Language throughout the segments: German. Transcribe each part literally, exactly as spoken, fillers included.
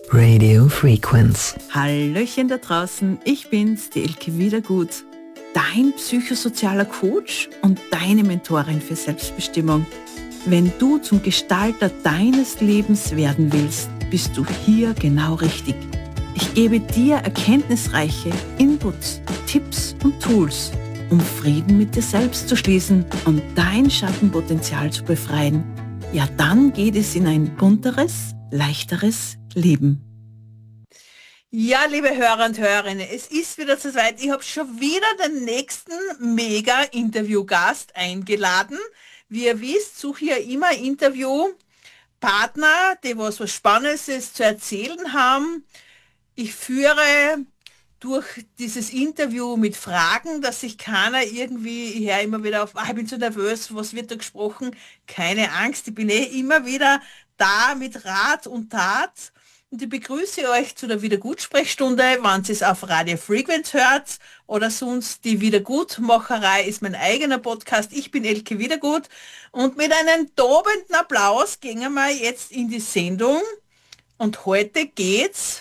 Radio Frequenz. Hallöchen da draußen, ich bin's, die Elke Wiedergut, dein psychosozialer Coach und deine Mentorin für Selbstbestimmung. Wenn du zum Gestalter deines Lebens werden willst, bist du hier genau richtig. Ich gebe dir erkenntnisreiche Inputs, Tipps und Tools, um Frieden mit dir selbst zu schließen und dein Schattenpotenzial zu befreien. Ja, dann geht es in ein bunteres, leichteres Leben. Ja, liebe Hörer und Hörerinnen, es ist wieder zu zweit. Ich habe schon wieder den nächsten Mega-Interview-Gast eingeladen. Wie ihr wisst, suche ich ja immer Interviewpartner, die was, was Spannendes zu erzählen haben. Ich führe durch dieses Interview mit Fragen, dass sich keiner irgendwie, ich höre immer wieder auf, ah, ich bin so nervös, was wird da gesprochen? Keine Angst, ich bin eh immer wieder da mit Rat und Tat. Und ich begrüße euch zu der Wiedergutsprechstunde, wenn ihr es auf Radio Frequenz hört oder sonst die Wiedergutmacherei ist mein eigener Podcast. Ich bin Elke Wiedergut und mit einem tobenden Applaus gehen wir jetzt in die Sendung. Und heute geht's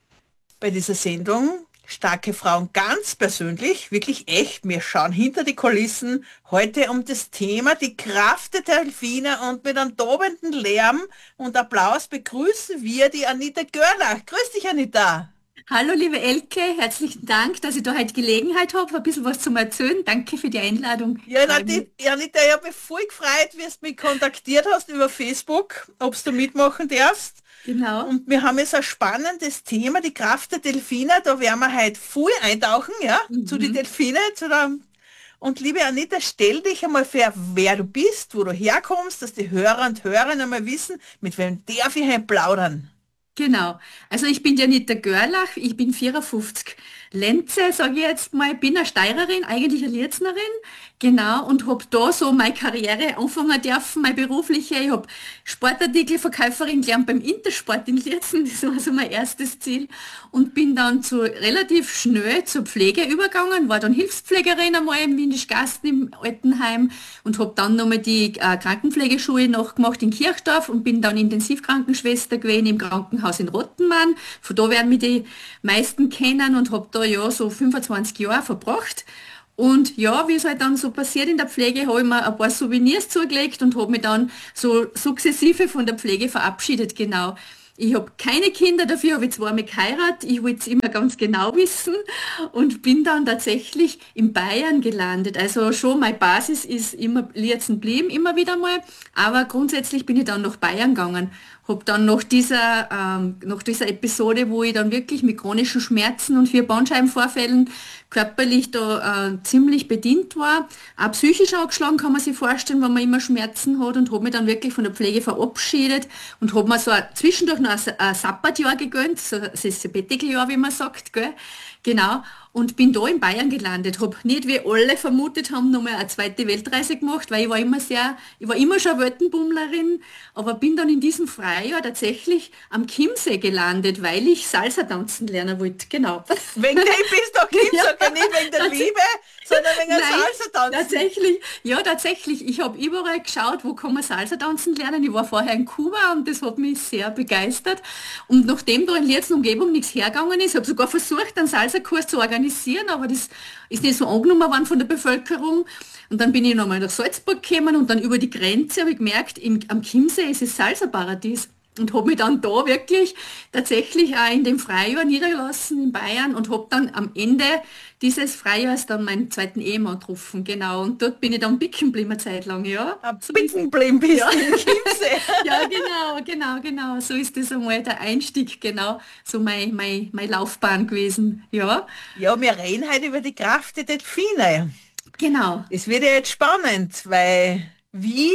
bei dieser Sendung Starke Frauen ganz persönlich, wirklich echt. Wir schauen hinter die Kulissen heute um das Thema die Kraft der Delfine und mit einem tobenden Lärm und Applaus begrüßen wir die Anita Görlach. Grüß dich, Anita. Hallo, liebe Elke, herzlichen Dank, dass ich da heute Gelegenheit habe, ein bisschen was zum Erzählen. Danke für die Einladung. Ja, Anita, Anita, ich habe mich voll gefreut, wie du mich kontaktiert hast über Facebook, ob du mitmachen darfst. Genau. Und wir haben jetzt ein spannendes Thema, die Kraft der Delfine. Da werden wir heute voll eintauchen, ja, mhm. zu den Delfine. Zu der und liebe Anita, stell dich einmal vor, wer du bist, wo du herkommst, dass die Hörer und Hörerinnen einmal wissen, mit wem darf ich heute plaudern. Genau. Also ich bin die Anita Görlach, ich bin vierundfünfzig Lenze, sage ich jetzt mal, bin eine Steirerin, eigentlich eine Lierznerin, genau, und habe da so meine Karriere anfangen dürfen, meine berufliche. Ich habe Sportartikelverkäuferin gelernt beim Intersport in Lierzen, das war so mein erstes Ziel, und bin dann zu, relativ schnell zur Pflege übergegangen, war dann Hilfspflegerin einmal im Windischgasten im Altenheim und habe dann nochmal die äh, Krankenpflegeschule nachgemacht in Kirchdorf und bin dann Intensivkrankenschwester gewesen im Krankenhaus in Rottenmann. Von da werden mich die meisten kennen und habe da ja so fünfundzwanzig Jahre verbracht. Und ja, wie es halt dann so passiert in der Pflege, habe ich mir ein paar Souvenirs zugelegt und habe mich dann so sukzessive von der Pflege verabschiedet, genau. Ich habe keine Kinder, dafür habe ich zweimal geheiratet, ich wollte es immer ganz genau wissen und bin dann tatsächlich in Bayern gelandet. Also schon meine Basis ist immer Lierzen blieben, immer wieder mal, aber grundsätzlich bin ich dann nach Bayern gegangen. Habe dann nach dieser, ähm, nach dieser Episode, wo ich dann wirklich mit chronischen Schmerzen und vier Bandscheibenvorfällen körperlich da äh, ziemlich bedient war, auch psychisch angeschlagen, kann man sich vorstellen, wenn man immer Schmerzen hat, und habe mich dann wirklich von der Pflege verabschiedet und habe mir so ein, zwischendurch noch ein, ein Sabbatjahr gegönnt, so ein Sabbatical-Jahr, wie man sagt, gell? Genau, und bin da in Bayern gelandet, habe nicht, wie alle vermutet haben, nochmal eine zweite Weltreise gemacht, weil ich war immer sehr, ich war immer schon Weltenbummlerin, aber bin dann in diesem Freijahr tatsächlich am Chiemsee gelandet, weil ich Salsa tanzen lernen wollte, genau. Wegen dem bist du Chiemsee, ja, nicht wegen der Liebe, sondern wegen der Salsa tanzen. Tatsächlich, ja tatsächlich, ich habe überall geschaut, wo kann man Salsa tanzen lernen. Ich war vorher in Kuba und das hat mich sehr begeistert. Und nachdem da in Lierzen Umgebung nichts hergegangen ist, habe sogar versucht, einen Salsa-Kurs zu organisieren, aber das ist nicht so angenommen worden von der Bevölkerung. Und dann bin ich nochmal nach Salzburg gekommen und dann über die Grenze habe ich gemerkt, im, am Chiemsee ist es Salsa-Paradies. Und habe mich dann da wirklich tatsächlich auch in dem Freijahr niedergelassen in Bayern und habe dann am Ende dieses Freijahrs dann meinen zweiten Ehemann getroffen, genau. Und dort bin ich dann bicken geblieben eine Zeit lang, ja. Bicken geblieben bist ja. du im Chiemsee. Ja, genau, genau, genau. So ist das einmal der Einstieg, genau. So meine mein, mein Laufbahn gewesen, ja. Ja, wir reden heute über die Kraft der Delfine. Genau. Es wird ja jetzt spannend, weil wie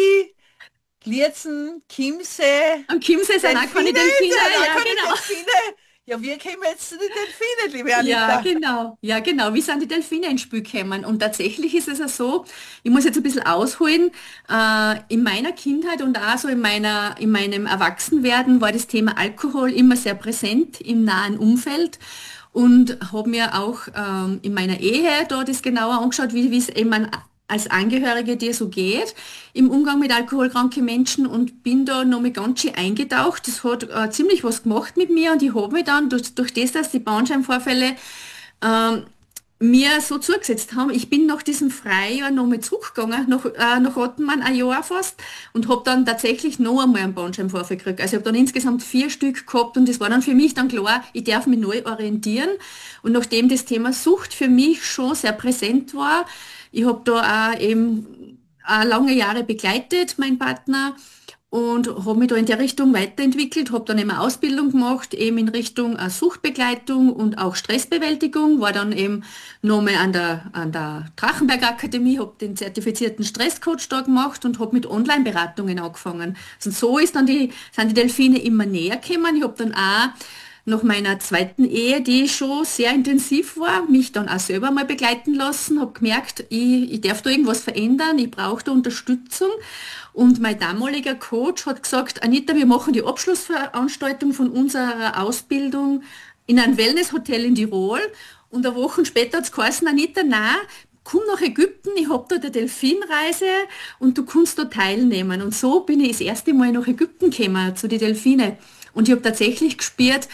Lierzen, Chiemsee... Am Chiemsee sind auch keine Delfine. Ja, ja, keine genau. Delfine. Ja, wir kommen jetzt zu den Delfinen, liebe Anita. Ja, genau. Ja, genau. Wie sind die Delfine ins Spiel gekommen? Und tatsächlich ist es ja so, ich muss jetzt ein bisschen ausholen, äh, in meiner Kindheit und auch so in, meiner, in meinem Erwachsenwerden war das Thema Alkohol immer sehr präsent im nahen Umfeld. Und habe mir auch ähm, in meiner Ehe da das genauer angeschaut, wie wie es eben an als Angehörige dir so geht im Umgang mit alkoholkranken Menschen und bin da noch mal ganz schön eingetaucht. Das hat äh, ziemlich was gemacht mit mir und ich habe mich dann durch, durch das, dass die Bandscheibenvorfälle ähm, mir so zugesetzt haben, ich bin nach diesem Freijahr noch mal zurückgegangen, nach, äh, nach Ottenmann ein Jahr fast und habe dann tatsächlich noch einmal einen Bandscheibenvorfall gekriegt. Also ich habe dann insgesamt vier Stück gehabt und das war dann für mich dann klar, ich darf mich neu orientieren und nachdem das Thema Sucht für mich schon sehr präsent war, ich habe da auch eben auch lange Jahre begleitet, mein Partner, und habe mich da in der Richtung weiterentwickelt, habe dann eben eine Ausbildung gemacht, eben in Richtung äh, Suchtbegleitung und auch Stressbewältigung, war dann eben nochmal an der, an der Drachenberg Akademie, habe den zertifizierten Stresscoach da gemacht und habe mit Online-Beratungen angefangen. Und so ist dann die, sind die Delfine immer näher gekommen. Ich habe dann auch nach meiner zweiten Ehe, die schon sehr intensiv war, mich dann auch selber mal begleiten lassen, habe gemerkt, ich, ich darf da irgendwas verändern, ich brauche da Unterstützung. Und mein damaliger Coach hat gesagt, Anita, wir machen die Abschlussveranstaltung von unserer Ausbildung in einem Wellnesshotel in Tirol. Und eine Woche später hat es geheißen, Anita, nein, komm nach Ägypten, ich habe da die Delfinreise und du kannst da teilnehmen. Und so bin ich das erste Mal nach Ägypten gekommen, zu den Delfinen. Und ich habe tatsächlich gespürt,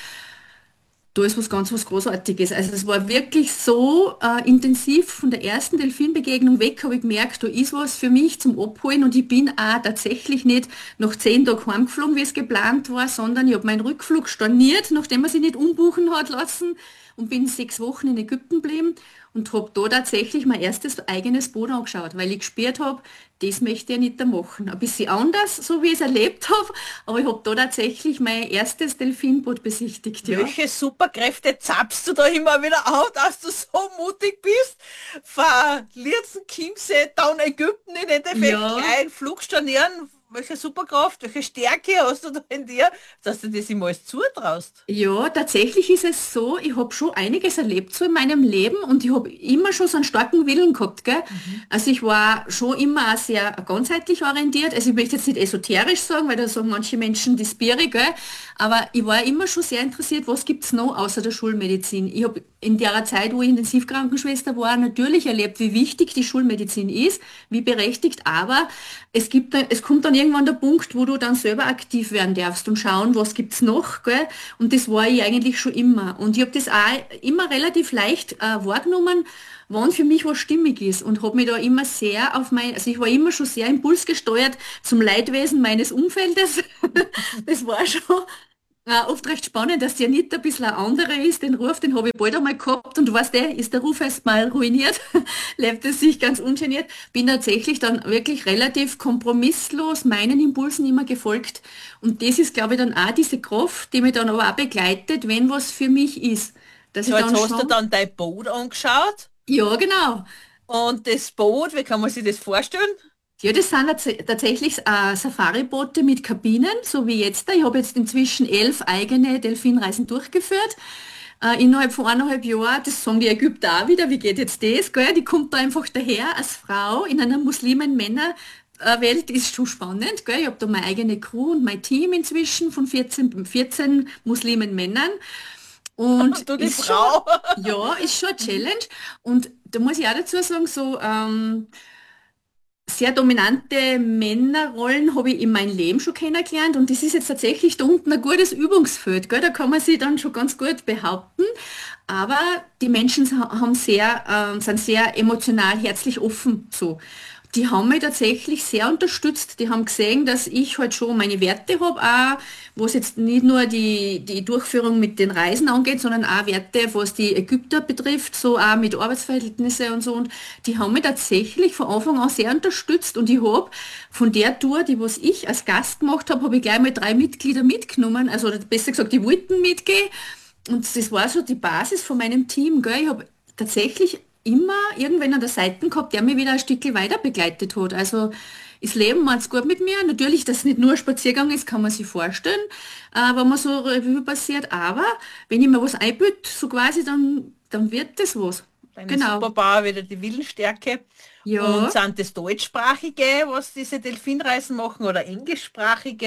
da ist was ganz was Großartiges. Also es war wirklich so äh, intensiv von der ersten Delfinbegegnung weg, habe ich gemerkt, da ist was für mich zum Abholen und ich bin auch tatsächlich nicht nach zehn Tagen heimgeflogen, wie es geplant war, sondern ich habe meinen Rückflug storniert, nachdem man sich nicht umbuchen hat lassen und bin sechs Wochen in Ägypten geblieben und habe da tatsächlich mein erstes eigenes Boot angeschaut, weil ich gespürt habe, das möchte ich nicht machen. Ein bisschen anders, so wie ich es erlebt habe, aber ich habe da tatsächlich mein erstes Delfinboot besichtigt. Ja. Welche Superkräfte zapfst du da immer wieder auf, dass du so mutig bist? Von Lierzen, Chiemsee, dann Ägypten in Endeffekt, Ja. gleich Flug stornieren. Welche Superkraft, welche Stärke hast du da in dir, dass du das immer alles zutraust? Ja, tatsächlich ist es so, ich habe schon einiges erlebt so in meinem Leben und ich habe immer schon so einen starken Willen gehabt. Gell? Mhm. Also ich war schon immer auch sehr ganzheitlich orientiert. Also ich möchte jetzt nicht esoterisch sagen, weil da sagen manche Menschen die Spiri, gell? Aber ich war immer schon sehr interessiert, was gibt es noch außer der Schulmedizin. Ich habe in der Zeit, wo ich Intensivkrankenschwester war, natürlich erlebt, wie wichtig die Schulmedizin ist, wie berechtigt, aber es gibt, es kommt dann irgendwann der Punkt, wo du dann selber aktiv werden darfst und schauen, was gibt's noch, gell? Und das war ich eigentlich schon immer. Und ich habe das auch immer relativ leicht äh, wahrgenommen, wann für mich was stimmig ist und habe mich da immer sehr auf mein, also ich war immer schon sehr impulsgesteuert zum Leidwesen meines Umfeldes. Das war schon äh, oft recht spannend, dass die Anita ein bisschen eine andere ist. Den Ruf, den habe ich bald einmal gehabt und du weißt, der ist der Ruf erstmal ruiniert, lebt es sich ganz ungeniert. Bin tatsächlich dann wirklich relativ kompromisslos meinen Impulsen immer gefolgt. Und das ist, glaube ich, dann auch diese Kraft, die mich dann aber auch begleitet, wenn was für mich ist. Dass So, ich jetzt dann hast schon, du dann dein Boot angeschaut ja, genau. und das Boot, wie kann man sich das vorstellen? Ja, das sind tats- tatsächlich äh, Safari-Boote mit Kabinen, so wie jetzt. Ich habe jetzt inzwischen elf eigene Delfinreisen durchgeführt. Äh, innerhalb von eineinhalb Jahren, das sagen die Ägypter auch wieder, wie geht jetzt das? Gell? Die kommt da einfach daher als Frau in einer Muslimen-Männer-Welt, ist schon spannend. Gell? Ich habe da meine eigene Crew und mein Team inzwischen von vierzehn, vierzehn Muslimen-Männern. Und Du die ist Frau. Schon, ja, ist schon eine Challenge. Und da muss ich auch dazu sagen, so ähm, sehr dominante Männerrollen habe ich in meinem Leben schon kennengelernt und das ist jetzt tatsächlich da unten ein gutes Übungsfeld, gell? Da kann man sich dann schon ganz gut behaupten, aber die Menschen sa- haben sehr, ähm, sind sehr emotional, herzlich offen so. Die haben mich tatsächlich sehr unterstützt. Die haben gesehen, dass ich halt schon meine Werte habe, auch was jetzt nicht nur die, die Durchführung mit den Reisen angeht, sondern auch Werte, was die Ägypter betrifft, so auch mit Arbeitsverhältnisse und so. Und die haben mich tatsächlich von Anfang an sehr unterstützt. Und ich habe von der Tour, die was ich als Gast gemacht habe, habe ich gleich mal drei Mitglieder mitgenommen. Also oder besser gesagt, die wollten mitgehen. Und das war so die Basis von meinem Team. Gell? Ich habe tatsächlich immer irgendwen an der Seite gehabt, der mich wieder ein Stückchen weiter begleitet hat. Also das Leben macht's gut mit mir. Natürlich, dass es nicht nur ein Spaziergang ist, kann man sich vorstellen, äh, wenn man so Revue passiert. Aber wenn ich mir was einbüte, so quasi, dann, dann wird das was. Deine Genau. Superpower, wieder die Willensstärke. Ja. Und sind das deutschsprachige, was diese Delfinreisen machen oder englischsprachige?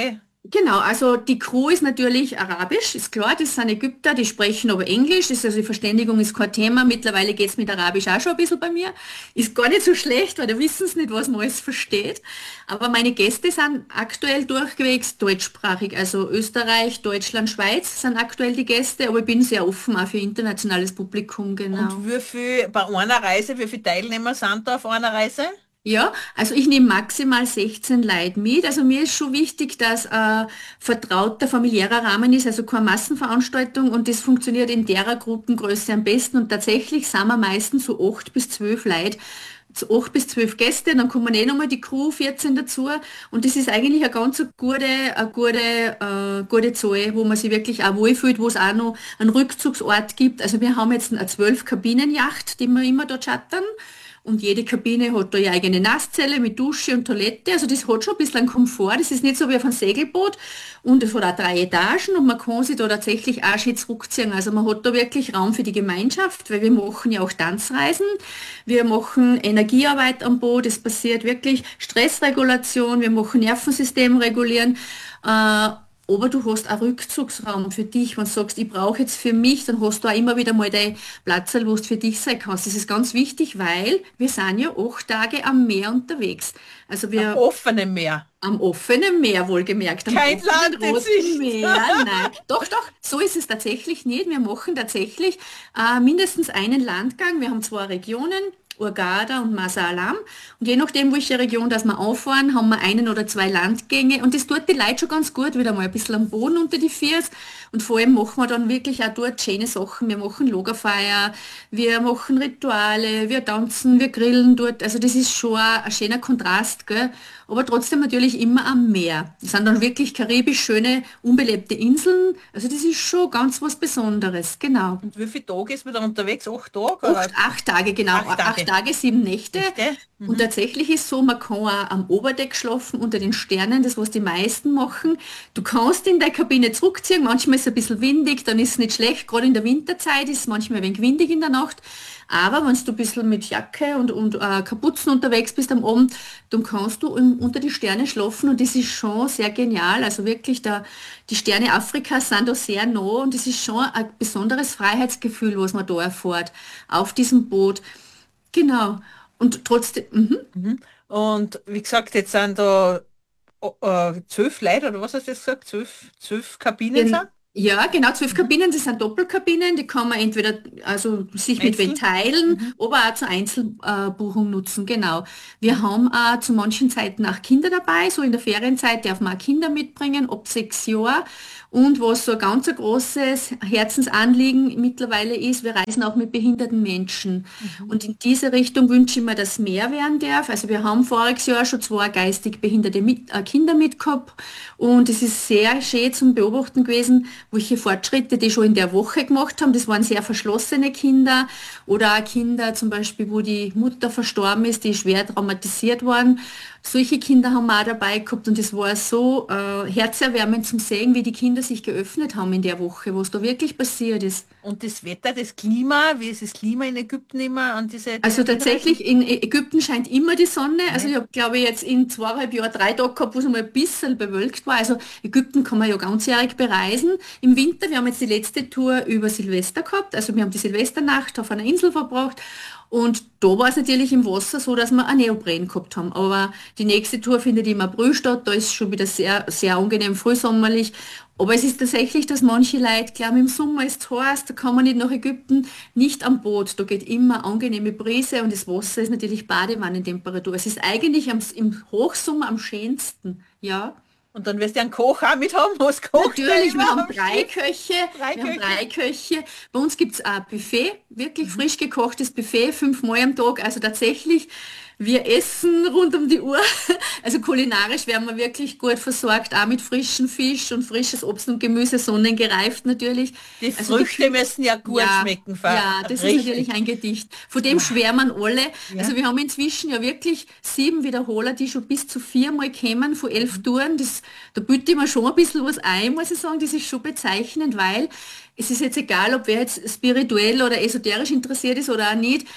Genau, also die Crew ist natürlich arabisch, ist klar, das sind Ägypter, die sprechen aber Englisch, das ist also die Verständigung ist kein Thema, mittlerweile geht's mit Arabisch auch schon ein bisschen bei mir, ist gar nicht so schlecht, weil da wissen sie nicht, was man alles versteht, aber meine Gäste sind aktuell durchwegs deutschsprachig, also Österreich, Deutschland, Schweiz sind aktuell die Gäste, aber ich bin sehr offen auch für internationales Publikum, genau. Und wie viel bei einer Reise, wie viele Teilnehmer sind da auf einer Reise? Ja, also ich nehme maximal sechzehn Leute mit. Also mir ist schon wichtig, dass äh, vertrauter familiärer Rahmen ist, also keine Massenveranstaltung und das funktioniert in derer Gruppengröße am besten und tatsächlich sind wir meistens so acht bis zwölf Leute, so acht bis zwölf Gäste, dann kommen eh nochmal die Crew vierzehn dazu und das ist eigentlich eine ganz gute, eine gute, äh, gute Zahl, wo man sich wirklich auch wohlfühlt, wo es auch noch einen Rückzugsort gibt. Also wir haben jetzt eine zwölf Kabinenjacht, die wir immer dort chattern. Und jede Kabine hat da ihre eigene Nasszelle mit Dusche und Toilette. Also das hat schon ein bisschen einen Komfort. Das ist nicht so wie auf einem Segelboot. Und es hat auch drei Etagen und man kann sich da tatsächlich auch schön zurückziehen. Also man hat da wirklich Raum für die Gemeinschaft, weil wir machen ja auch Tanzreisen. Wir machen Energiearbeit am Boot. Es passiert wirklich Stressregulation. Wir machen Nervensystem regulieren. Äh, aber du hast auch Rückzugsraum für dich. Wenn du sagst, ich brauche jetzt für mich, dann hast du auch immer wieder mal dein Platz, wo du für dich sein kannst. Das ist ganz wichtig, weil wir sind ja acht Tage am Meer unterwegs. Also wir Am offenen Meer. am offenen Meer wohlgemerkt. Am Kein offenen Land in Roten Sicht. Meer. Nein, doch, doch, so ist es tatsächlich nicht. Wir machen tatsächlich äh, mindestens einen Landgang. Wir haben zwei Regionen. Hurghada und Marsa Alam. Und je nachdem, welche Region das wir auffahren, haben wir einen oder zwei Landgänge. Und das tut die Leute schon ganz gut, wieder mal ein bisschen am Boden unter die Füße. Und vor allem machen wir dann wirklich auch dort schöne Sachen. Wir machen Lagerfeuer, wir machen Rituale, wir tanzen, wir grillen dort. Also das ist schon ein, ein schöner Kontrast, gell? Aber trotzdem natürlich immer am Meer. Das sind dann wirklich karibisch schöne, unbelebte Inseln. Also das ist schon ganz was Besonderes, genau. Und wie viele Tage ist man da unterwegs? Acht Tage? Oder? Acht, acht Tage, genau. Acht Tage. Acht Tage, sieben Nächte. Nächte? Mhm. Und tatsächlich ist so, man kann auch am Oberdeck schlafen, unter den Sternen, das was die meisten machen. Du kannst in der Kabine zurückziehen, manchmal ist es ein bisschen windig, dann ist es nicht schlecht, gerade in der Winterzeit ist es manchmal ein wenig windig in der Nacht. Aber wenn du ein bisschen mit Jacke und, und äh, Kapuzen unterwegs bist am Abend, dann kannst du um, unter die Sterne schlafen und das ist schon sehr genial. Also wirklich, der, die Sterne Afrikas sind da sehr nah und das ist schon ein besonderes Freiheitsgefühl, was man da erfährt auf diesem Boot. Genau. Und trotzdem, mhm. Mhm. Und wie gesagt, jetzt sind da oh, äh, zwölf Leute, oder was hast du jetzt gesagt? Zwölf, zwölf Kabinen Den, sind? ja, genau, zwölf Kabinen, das sind Doppelkabinen, die kann man entweder also sich mit Einzel? wen teilen, Mhm. aber auch zur Einzelbuchung nutzen, genau. Wir haben auch zu manchen Zeiten auch Kinder dabei, so in der Ferienzeit darf man auch Kinder mitbringen, ab sechs Jahren. Und was so ein ganz ein großes Herzensanliegen mittlerweile ist, wir reisen auch mit behinderten Menschen. Und in diese Richtung wünsche ich mir, dass mehr werden darf. Also wir haben voriges Jahr schon zwei geistig behinderte mit, äh, Kinder mitgehabt und es ist sehr schön zum Beobachten gewesen, welche Fortschritte die schon in der Woche gemacht haben. Das waren sehr verschlossene Kinder oder auch Kinder zum Beispiel, wo die Mutter verstorben ist, die schwer traumatisiert waren. Solche Kinder haben wir auch dabei gehabt und es war so äh, herzerwärmend zum sehen, wie die Kinder sich geöffnet haben in der Woche, was da wirklich passiert ist. Und das Wetter, das Klima, wie ist das Klima in Ägypten immer an diese... Also diese tatsächlich in Ägypten scheint immer die Sonne. Also Ja. ich habe, glaube ich, jetzt in zweieinhalb Jahren drei Tage gehabt, wo es mal ein bisschen bewölkt war. Also Ägypten kann man ja ganzjährig bereisen. Im Winter, wir haben jetzt die letzte Tour über Silvester gehabt. Also wir haben die Silvesternacht auf einer Insel verbracht. Und da war es natürlich im Wasser so, dass wir ein Neopren gehabt haben. Aber die nächste Tour findet im April statt. Da ist es schon wieder sehr, sehr angenehm frühsommerlich. Aber es ist tatsächlich, dass manche Leute glauben, im Sommer ist es heiß, da kann man nicht nach Ägypten, nicht am Boot. Da geht immer angenehme Brise und das Wasser ist natürlich Badewannentemperatur. Es ist eigentlich am, im Hochsommer am schönsten, ja. Und dann wirst du einen Koch auch mit haben, was kocht der Natürlich, wir immer haben am drei Schiff? Köche, Drei wir haben Köche. drei Köche. Bei uns gibt es ein Buffet, wirklich frisch gekochtes Buffet, fünfmal am Tag. Also tatsächlich, wir essen rund um die Uhr. Also kulinarisch werden wir wirklich gut versorgt, auch mit frischem Fisch und frisches Obst und Gemüse, sonnengereift natürlich. Die Also Früchte müssen ja gut ja, schmecken. ja, das ist natürlich ein Gedicht. Von dem schwärmen alle. Also wir haben inzwischen ja wirklich sieben Wiederholer, die schon bis zu viermal kämen von elf Touren. Das, da bitte ich mir schon ein bisschen was ein, muss ich sagen. Das ist schon bezeichnend, weil es ist jetzt egal, ob wer jetzt spirituell oder esoterisch interessiert ist oder auch nicht.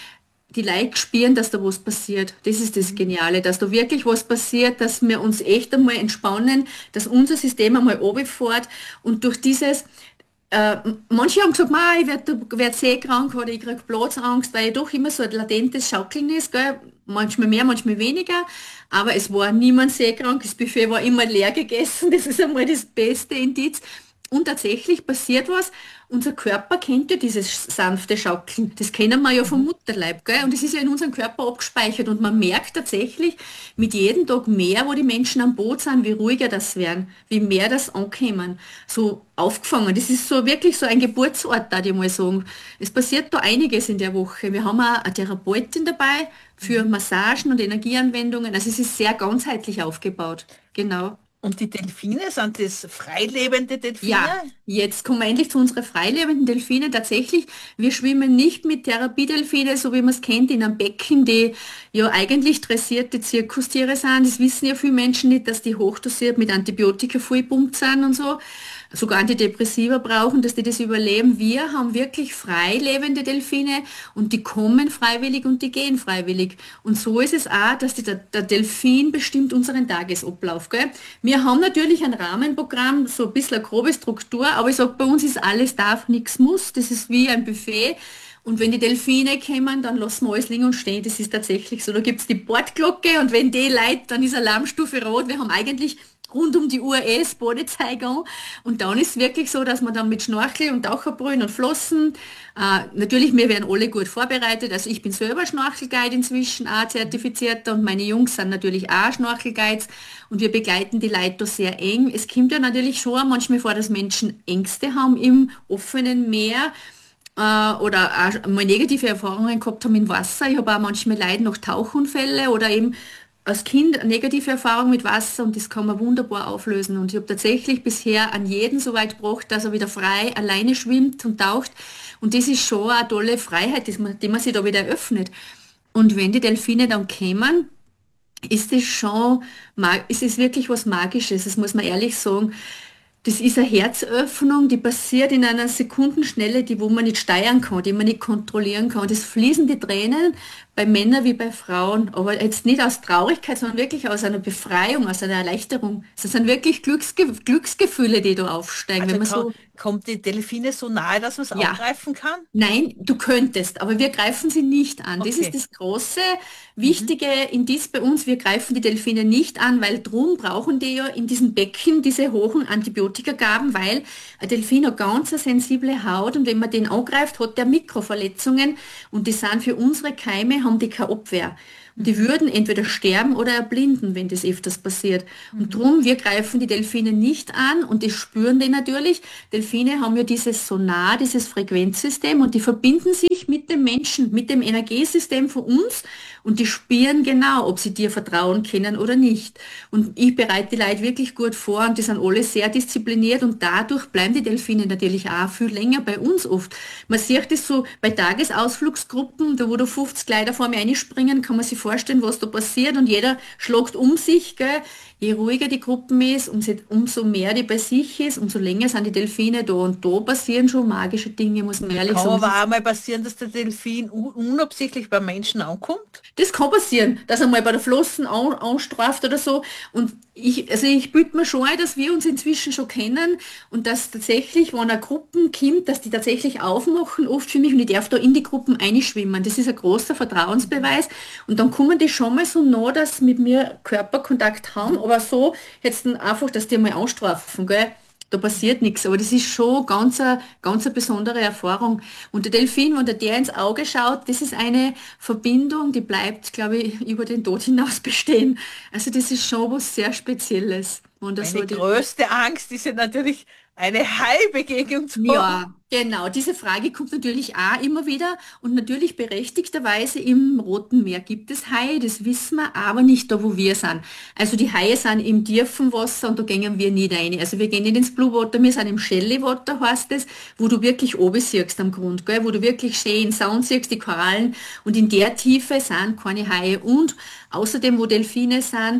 die Leute spüren, dass da was passiert. Das ist das Geniale, dass da wirklich was passiert, dass wir uns echt einmal entspannen, dass unser System einmal runterfährt und durch dieses Äh, manche haben gesagt, ich werde werd seekrank oder ich kriege Platzangst, weil doch immer so ein latentes Schaukeln ist, gell? Manchmal mehr, manchmal weniger, aber es war niemand seekrank, das Buffet war immer leer gegessen, das ist einmal das beste Indiz. Und tatsächlich passiert was, unser Körper kennt ja dieses sanfte Schaukeln, das kennen wir ja vom Mutterleib, gell? Und das ist ja in unserem Körper abgespeichert und man merkt tatsächlich mit jedem Tag mehr, wo die Menschen am Boot sind, wie ruhiger das werden, wie mehr das ankommen, so aufgefangen. Das ist so wirklich so ein Geburtsort, da ich mal sagen. Es passiert da einiges in der Woche. Wir haben auch eine Therapeutin dabei für Massagen und Energieanwendungen, also es ist sehr ganzheitlich aufgebaut, genau. Und die Delfine, sind das freilebende Delfine? Ja, jetzt kommen wir endlich zu unseren freilebenden Delfinen. Tatsächlich, wir schwimmen nicht mit Therapiedelfine, so wie man es kennt, in einem Becken, die ja eigentlich dressierte Zirkustiere sind. Das wissen ja viele Menschen nicht, dass die hochdosiert mit Antibiotika vollpumpt sind und so. Sogar Antidepressiva brauchen, dass die das überleben. Wir haben wirklich freilebende Delfine und die kommen freiwillig und die gehen freiwillig. Und so ist es auch, dass die, der, der Delfin bestimmt unseren Tagesablauf. Gell? Wir haben natürlich ein Rahmenprogramm, so ein bisschen eine grobe Struktur, aber ich sage, bei uns ist alles darf, nichts muss. Das ist wie ein Buffet. Und wenn die Delfine kommen, dann lassen wir alles liegen und stehen. Das ist tatsächlich so. Da gibt es die Bordglocke und wenn die leitet, dann ist Alarmstufe rot. Wir haben eigentlich rund um die Uhr eh das Badezeiger. Und dann ist es wirklich so, dass man dann mit Schnorchel und Taucherbrüllen und Flossen, äh, natürlich, wir werden alle gut vorbereitet. Also ich bin selber Schnorchelguide inzwischen, auch zertifizierter und meine Jungs sind natürlich auch Schnorchelguides und wir begleiten die Leute da sehr eng. Es kommt ja natürlich schon manchmal vor, dass Menschen Ängste haben im offenen Meer äh, oder auch mal negative Erfahrungen gehabt haben im Wasser. Ich habe auch manchmal Leute noch Tauchunfälle oder eben als Kind eine negative Erfahrung mit Wasser und das kann man wunderbar auflösen. Und ich habe tatsächlich bisher an jeden so weit gebracht, dass er wieder frei alleine schwimmt und taucht. Und das ist schon eine tolle Freiheit, die man, die man sich da wieder öffnet. Und wenn die Delfine dann kämen, ist es schon, ist es wirklich was Magisches, das muss man ehrlich sagen. Das ist eine Herzöffnung, die passiert in einer Sekundenschnelle, die wo man nicht steuern kann, die man nicht kontrollieren kann. Das fließen die Tränen bei Männern wie bei Frauen, aber jetzt nicht aus Traurigkeit, sondern wirklich aus einer Befreiung, aus einer Erleichterung. Das sind wirklich Glücksge Glücksgefühle, die da aufsteigen. Also wenn man kann, so kommt die Delfine so nahe, dass man es Ja. angreifen kann? Nein, du könntest, aber wir greifen sie nicht an. Das Okay. ist das große, wichtige Indiz bei uns. Wir greifen die Delfine nicht an, weil drum brauchen die ja in diesen Becken diese hohen Antibiotikagaben, weil ein Delfin hat ganz eine sensible Haut und wenn man den angreift, hat der Mikroverletzungen und die sind für unsere Keime, haben die keine Abwehr. Und die würden entweder sterben oder erblinden, wenn das öfters passiert. Und drum, wir greifen die Delfine nicht an und die spüren die natürlich. Delfine haben ja dieses Sonar, dieses Frequenzsystem und die verbinden sich mit dem Menschen, mit dem Energiesystem von uns und die spüren genau, ob sie dir vertrauen können oder nicht. Und ich bereite die Leute wirklich gut vor und die sind alle sehr diszipliniert und dadurch bleiben die Delfine natürlich auch viel länger bei uns oft. Man sieht das so bei Tagesausflugsgruppen, da wo da fünfzig Leute vor mir einspringen, kann man sich vorstellen, was da passiert und jeder schlägt um sich. Gell? Je ruhiger die Gruppen ist, umso mehr die bei sich ist, umso länger sind die Delfine da und da passieren schon magische Dinge, muss man ehrlich Kann sagen. aber auch mal passieren, dass der Delfin un unabsichtlich beim Menschen ankommt? Das kann passieren, dass er mal bei der Flossen an, anstraft oder so. Und ich, also ich bitte mir schon ein, dass wir uns inzwischen schon kennen und dass tatsächlich, wenn eine Gruppen kommt, dass die tatsächlich aufmachen, oft für mich, und ich darf da in die Gruppen einschwimmen. Das ist ein großer Vertrauensbeweis. Und dann kommen die schon mal so nah, dass sie mit mir Körperkontakt haben, aber so jetzt einfach, dass die mal anstrafen, gell? Da passiert nichts, aber das ist schon ganz eine, ganz eine besondere Erfahrung. Und der Delfin, wenn der der ins Auge schaut, das ist eine Verbindung, die bleibt, glaube ich, über den Tod hinaus bestehen. Also das ist schon was sehr Spezielles. Wenn das Meine so die, größte Angst ist ja natürlich, eine Hai-Begegnung zu haben. ja, genau. Diese Frage kommt natürlich auch immer wieder und natürlich berechtigterweise im Roten Meer gibt es Haie, das wissen wir, aber nicht da, wo wir sind. Also die Haie sind im tiefen Wasser und da gehen wir nicht rein. Also wir gehen nicht ins Blue Water, wir sind im Shelly Water, heißt es, wo du wirklich oben siehst am Grund, gell? Wo du wirklich schön Sound siehst, die Korallen und in der Tiefe sind keine Haie und außerdem, wo Delfine sind,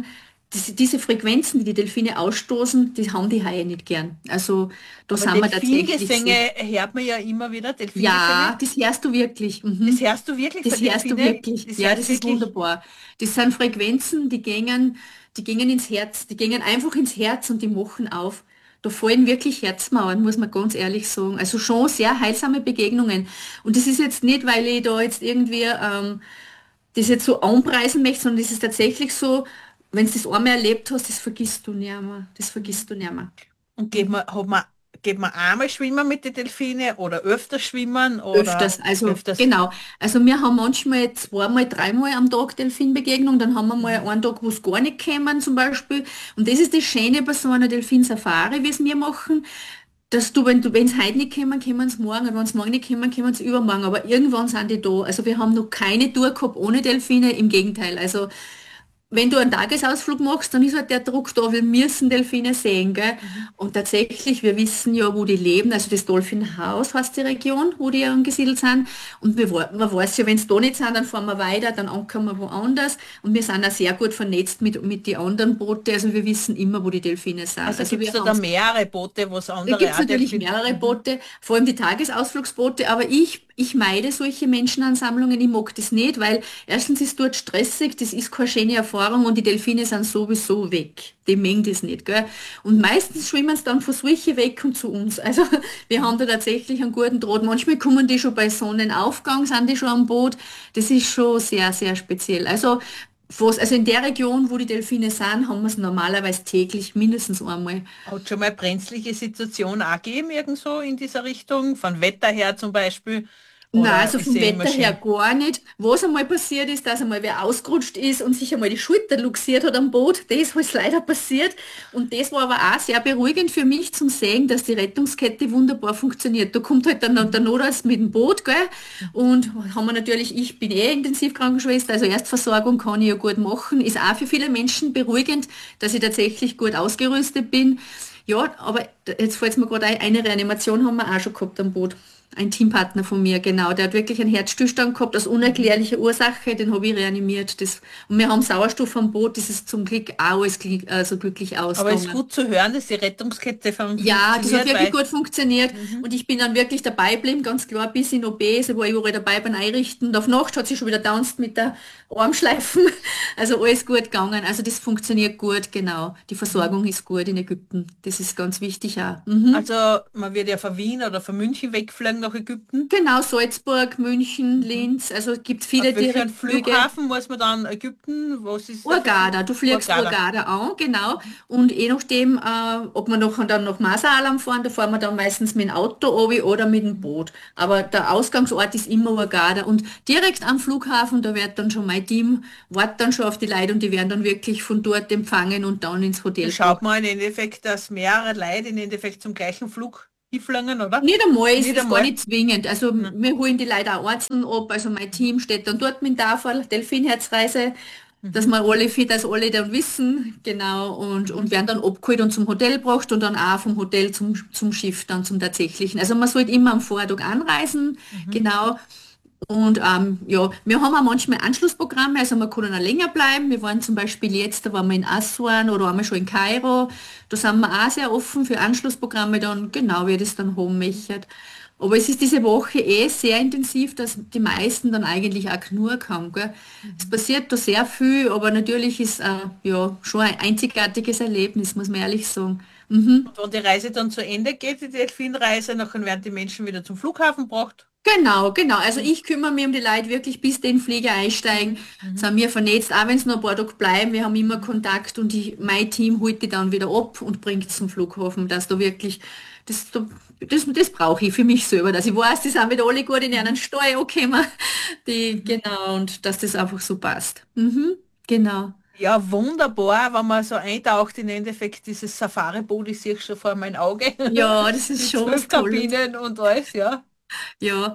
diese, diese Frequenzen, die die Delfine ausstoßen, die haben die Haie nicht gern. Also da Aber sind wir tatsächlich so. Delfingesänge hört man ja immer wieder. Ja, Delfingesänge. das hörst du wirklich. Mhm. Das hörst du wirklich Das von hörst du Delfine? wirklich. Das Ja, hörst das ist wirklich. wunderbar. Das sind Frequenzen, die gingen, die gingen ins Herz, die gingen einfach ins Herz und die machen auf. Da fallen wirklich Herzmauern, muss man ganz ehrlich sagen. Also schon sehr heilsame Begegnungen. Und das ist jetzt nicht, weil ich da jetzt irgendwie ähm, das jetzt so anpreisen möchte, sondern das ist tatsächlich so, wenn du das einmal erlebt hast, das vergisst du nicht mehr. Das vergisst du nicht mehr. Und geht man, hat man, geht man einmal schwimmen mit den Delfinen oder öfter schwimmen oder Öfters, also öfters? genau. Also wir haben manchmal zweimal, dreimal am Tag Delfinbegegnung, dann haben wir mal einen Tag, wo es gar nicht kämen zum Beispiel. Und das ist das Schöne bei so einer Delfinsafari, wie es wir machen, dass du, wenn du, wenn es heute nicht kommen, kommen sie morgen, und wenn sie morgen nicht kommen, kommen sie übermorgen, aber irgendwann sind die da. Also wir haben noch keine Tour gehabt ohne Delfine, im Gegenteil. Also wenn du einen Tagesausflug machst, dann ist halt der Druck da, wir müssen Delfine sehen, gell? Und tatsächlich, wir wissen ja, wo die leben, also das Dolphinhaus heißt die Region, wo die angesiedelt sind. Und wir, wa- man weiß ja, wenn es da nicht sind, dann fahren wir weiter, dann ankern wir woanders. Und wir sind auch sehr gut vernetzt mit, mit den anderen Booten, also wir wissen immer, wo die Delfine sind. Also, gibt wir es da, da haben's- mehrere Boote, wo es da andere gibt es auch natürlich Delfine- mehrere Boote, vor allem die Tagesausflugsboote, aber ich, ich meide solche Menschenansammlungen, ich mag das nicht, weil erstens ist dort stressig, das ist keine schöne Erfahrung und die Delfine sind sowieso weg. Die mengen das nicht, gell? Und meistens schwimmen sie dann von solchen weg und zu uns. Also wir haben da tatsächlich einen guten Draht. Manchmal kommen die schon bei Sonnenaufgang, sind die schon am Boot. Das ist schon sehr, sehr speziell. Also was, also in der Region, wo die Delfine sind, haben wir es normalerweise täglich mindestens einmal. Hat schon mal brenzliche Situation auch gegeben, irgendwo in dieser Richtung, von Wetter her zum Beispiel? Nein, Oder also ist vom sie immer Wetter her schön? gar nicht. Was einmal passiert ist, dass einmal wer ausgerutscht ist und sich einmal die Schulter luxiert hat am Boot, das ist leider passiert. Und das war aber auch sehr beruhigend für mich zum Sehen, dass die Rettungskette wunderbar funktioniert. Da kommt halt dann noch der Notarzt mit dem Boot, gell? Und haben wir natürlich, ich bin eh Intensivkrankenschwester, also Erstversorgung kann ich ja gut machen. Ist auch für viele Menschen beruhigend, dass ich tatsächlich gut ausgerüstet bin. Ja, aber jetzt fällt es mir gerade ein, eine Reanimation haben wir auch schon gehabt am Boot. Ein Teampartner von mir, genau. Der hat wirklich einen Herzstillstand gehabt aus unerklärlicher Ursache, den habe ich reanimiert. Das, und wir haben Sauerstoff am Boot, das ist zum Glück auch alles gl- also glücklich Aber ausgegangen. es ist gut zu hören, dass die Rettungskette von Ja, das hat wirklich weil- gut funktioniert und ich bin dann wirklich dabei geblieben, ganz klar, bis in O B, so war ich überall dabei beim Einrichten. Und auf Nacht hat sie schon wieder tanzt mit der Armschleifen, also alles gut gegangen. Also das funktioniert gut, genau. Die Versorgung ist gut in Ägypten, das ist ganz wichtig auch. Mhm. Also man wird ja von Wien oder von München wegfliegen nach Ägypten. Genau, Salzburg, München, Linz, also es gibt viele Auf welchen Direktflüge. Flughafen muss man dann Ägypten? Was ist das? Hurghada, du fliegst Hurghada. Hurghada an, genau. Und je nachdem, äh, ob wir noch, dann nach Marsa-Alam fahren, da fahren wir dann meistens mit dem Auto obi oder mit dem Boot. Aber der Ausgangsort ist immer Hurghada. Und direkt am Flughafen, da wird dann schon mein Team, wartet dann schon auf die Leute und die werden dann wirklich von dort empfangen und dann ins Hotel Da schaut man im Endeffekt, dass mehrere Leute im Endeffekt zum gleichen Flug hinfliegen, oder? Nicht einmal, es Nicht ist einmal. gar nicht zwingend. Also wir holen die Leute auch einzeln ab. Also mein Team steht dann dort mit der Tafel, Delfinherzreise, dass wir alle fit, dass alle dann wissen, genau, und, und werden dann abgeholt und zum Hotel gebracht und dann auch vom Hotel zum, zum Schiff dann zum tatsächlichen. Also man sollte immer am Vortag anreisen, genau. Und ähm, ja, wir haben auch manchmal Anschlussprogramme, also wir können auch länger bleiben. Wir waren zum Beispiel jetzt, da waren wir in Aswan oder waren wir schon in Kairo. Da sind wir auch sehr offen für Anschlussprogramme dann, genau wie das dann haben möchten. Aber es ist diese Woche eh sehr intensiv, dass die meisten dann eigentlich auch genug haben. Gell? Es passiert da sehr viel, aber natürlich ist äh, ja schon ein einzigartiges Erlebnis, muss man ehrlich sagen. Mhm. Und wenn die Reise dann zu Ende geht, die Delfinreise, dann werden die Menschen wieder zum Flughafen gebracht. Genau, genau. Also ich kümmere mich um die Leute wirklich, bis die in den Flieger einsteigen. Sind wir vernetzt, auch wenn es noch ein paar Tage bleiben. Wir haben immer Kontakt und ich, mein Team holt die dann wieder ab und bringt zum Flughafen, dass da wirklich, das, das, das brauche ich für mich selber, dass ich weiß, die sind wieder alle gut in ihren Stall angekommen. Die, genau, und dass das einfach so passt. Mhm, genau. Ja, wunderbar, wenn man so eintaucht in Endeffekt dieses Safari-Boot, ich sehe schon vor mein Auge. Ja, das ist Die schon was zwölf Tolles. Kabinen und alles, ja. Ja,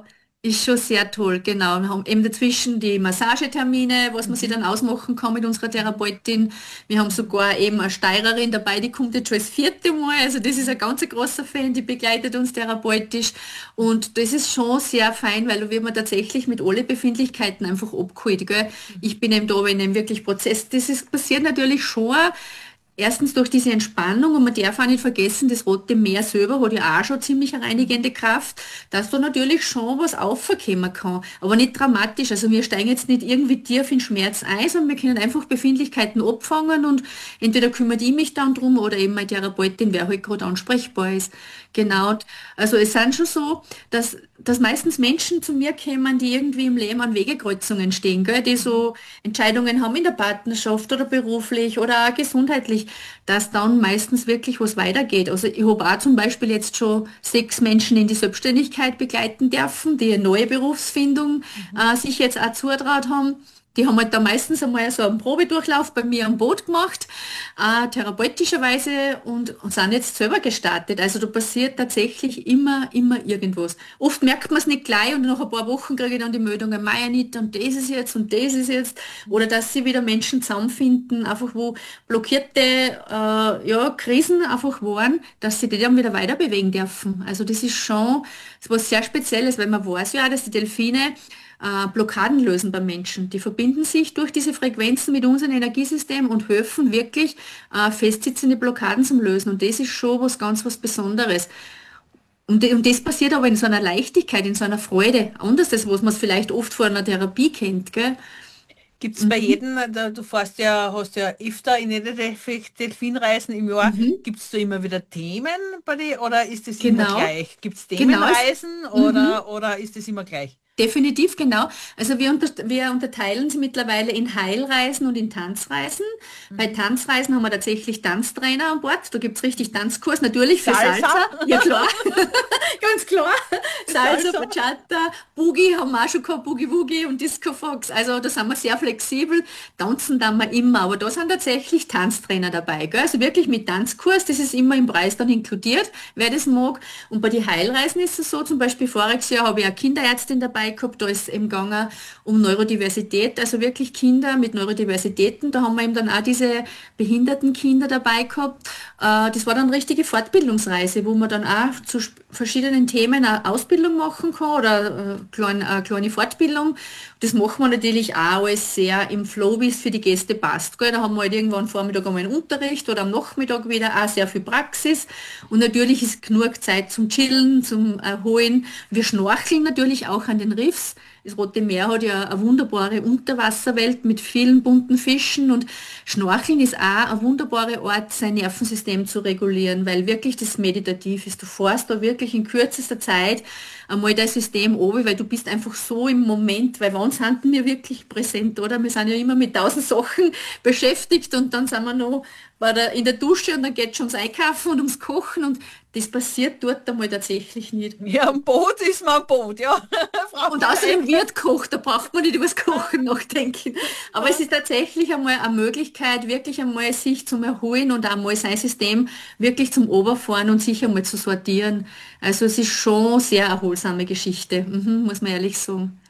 Ist schon sehr toll, genau. Wir haben eben dazwischen die Massagetermine, was man sich dann ausmachen kann mit unserer Therapeutin. Wir haben sogar eben eine Steirerin dabei, die kommt jetzt schon das vierte Mal. Also das ist ein ganz großer Fan, die begleitet uns therapeutisch. Und das ist schon sehr fein, weil da wird man tatsächlich mit alle Befindlichkeiten einfach abgeholt. Gell? Ich bin eben da, wenn eben wirklich Prozess, das ist, passiert natürlich schon. Erstens durch diese Entspannung und man darf auch nicht vergessen, das Rote Meer selber hat ja auch schon ziemlich eine reinigende Kraft, dass da natürlich schon was aufkommen kann, aber nicht dramatisch. Also wir steigen jetzt nicht irgendwie tief in Schmerz ein, sondern wir können einfach Befindlichkeiten abfangen und entweder kümmert ich mich dann drum oder eben meine Therapeutin, wer halt gerade ansprechbar ist. Genau. Also es sind schon so, dass, dass meistens Menschen zu mir kommen, die irgendwie im Leben an Wegekreuzungen stehen, gell? Die so Entscheidungen haben in der Partnerschaft oder beruflich oder auch gesundheitlich, dass dann meistens wirklich was weitergeht. Also ich habe auch zum Beispiel jetzt schon sechs Menschen in die Selbstständigkeit begleiten dürfen, die eine neue Berufsfindung mhm. äh, sich jetzt auch zutraut haben. Die haben halt da meistens einmal so einen Probedurchlauf bei mir am Boot gemacht, äh, therapeutischerweise und, und sind jetzt selber gestartet. Also da passiert tatsächlich immer, immer irgendwas. Oft merkt man es nicht gleich und nach ein paar Wochen kriege ich dann die Meldungen, Meier nicht und das ist jetzt und das ist jetzt. Oder dass sie wieder Menschen zusammenfinden, einfach wo blockierte äh, ja, Krisen einfach waren, dass sie die dann wieder weiter bewegen dürfen. Also das ist schon was sehr Spezielles, weil man weiß ja, dass die Delfine Blockaden lösen bei Menschen. Die verbinden sich durch diese Frequenzen mit unserem Energiesystem und helfen wirklich äh, festsitzende Blockaden zum Lösen. Und das ist schon was ganz was Besonderes. Und, und das passiert aber in so einer Leichtigkeit, in so einer Freude. Anders als was man vielleicht oft vor einer Therapie kennt. Gell? Gibt es bei mhm. jedem, du fährst ja, hast ja öfter in jede Delfinreisen im Jahr, mhm. gibt es da immer wieder Themen bei dir oder ist es genau. immer gleich? Gibt es Themenreisen genau. oder, mhm. oder ist es immer gleich? Definitiv, genau. Also wir, unter, wir unterteilen sie mittlerweile in Heilreisen und in Tanzreisen. Mhm. Bei Tanzreisen haben wir tatsächlich Tanztrainer an Bord. Da gibt es richtig Tanzkurs, natürlich für Salsa. Salsa. Ja klar, ganz klar. Salsa, Salsa, Bachata, Boogie haben wir auch schon gehabt, Boogie Woogie und Disco Fox. Also da sind wir sehr flexibel. Tanzen dann wir immer, aber da sind tatsächlich Tanztrainer dabei. Gell? Also wirklich mit Tanzkurs, das ist immer im Preis dann inkludiert, wer das mag. Und bei den Heilreisen ist es so, zum Beispiel voriges Jahr habe ich eine Kinderärztin dabei gehabt, da ist es eben gegangen um Neurodiversität, also wirklich Kinder mit Neurodiversitäten, da haben wir eben dann auch diese behinderten Kinder dabei gehabt. Das war dann eine richtige Fortbildungsreise, wo man dann auch zu verschiedenen Themen eine Ausbildung machen kann oder eine kleine Fortbildung. Das machen wir natürlich auch alles sehr im Flow, wie es für die Gäste passt. Da haben wir halt irgendwann am Vormittag einmal einen Unterricht oder am Nachmittag wieder auch sehr viel Praxis und natürlich ist genug Zeit zum Chillen, zum Erholen. Wir schnorcheln natürlich auch an den Riffs. Das Rote Meer hat ja eine wunderbare Unterwasserwelt mit vielen bunten Fischen und Schnorcheln ist auch ein wunderbarer Ort, sein Nervensystem zu regulieren, weil wirklich das meditativ ist. Du fährst da wirklich in kürzester Zeit einmal dein System oben, weil du bist einfach so im Moment, weil wann sind wir wirklich präsent, oder? Wir sind ja immer mit tausend Sachen beschäftigt und dann sind wir noch bei der, in der Dusche und dann geht es schon ums Einkaufen und ums Kochen und das passiert dort einmal tatsächlich nicht. Ja, am Boot ist man am Boot, ja. Und außerdem wird kocht, da braucht man nicht über das Kochen nachdenken. Aber es ist tatsächlich einmal eine Möglichkeit, wirklich einmal sich zum Erholen und einmal sein System wirklich zum Oberfahren und sich einmal zu sortieren. Also es ist schon eine sehr erholsame Geschichte, mhm, muss man ehrlich sagen.